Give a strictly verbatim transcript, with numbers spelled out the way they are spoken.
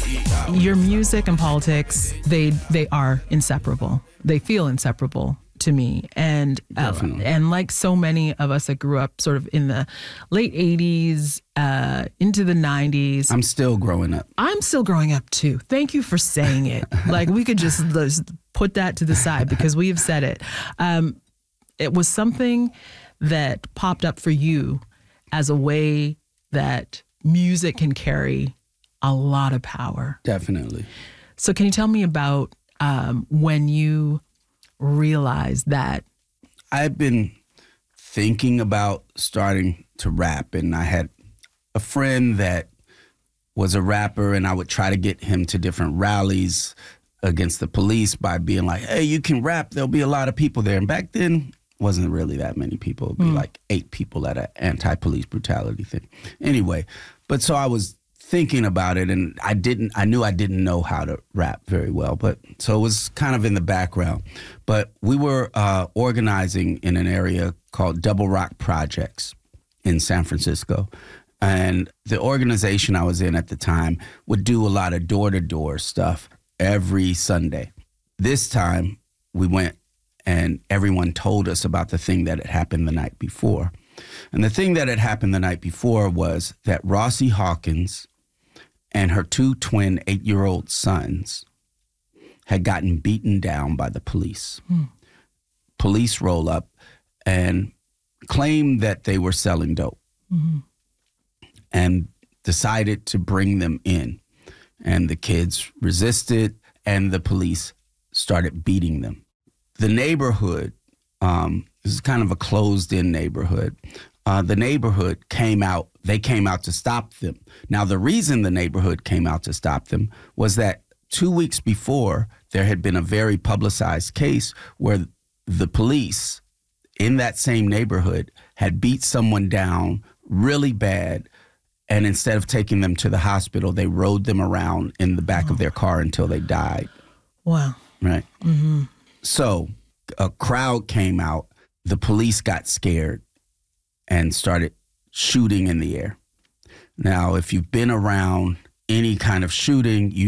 Your music and politics, they they are inseparable. They feel inseparable to me. And uh, and like so many of us that grew up sort of in the late eighties, uh, into the nineties. I'm still growing up. I'm still growing up too. Thank you for saying it. Like we could just, just put that to the side because we have said it. Um, it was something that popped up for you as a way that music can carry a lot of power. Definitely. So can you tell me about um, when you realized that? I've been thinking about starting to rap, and I had a friend that was a rapper, and I would try to get him to different rallies against the police by being like, hey, you can rap, there'll be a lot of people there. And back then, wasn't really that many people. It'd be mm. like eight people at an anti-police brutality thing. Anyway, but so I was thinking about it, and I didn't, I knew I didn't know how to rap very well, but so it was kind of in the background. But we were uh, organizing in an area called Double Rock Projects in San Francisco. And the organization I was in at the time would do a lot of door-to-door stuff every Sunday. This time we went and everyone told us about the thing that had happened the night before. And the thing that had happened the night before was that Rossie Hawkins and her two twin eight-year-old sons had gotten beaten down by the police. Hmm. Police roll up and claim that they were selling dope mm-hmm. and decided to bring them in. And the kids resisted, and the police started beating them. The neighborhood, um, this is kind of a closed-in neighborhood. Uh, the neighborhood came out, they came out to stop them. Now, the reason the neighborhood came out to stop them was that two weeks before, there had been a very publicized case where the police in that same neighborhood had beat someone down really bad, and instead of taking them to the hospital, they rode them around in the back oh. of their car until they died. Wow. Right. Mm-hmm. So a crowd came out, the police got scared and started shooting in the air. Now, if you've been around any kind of shooting, you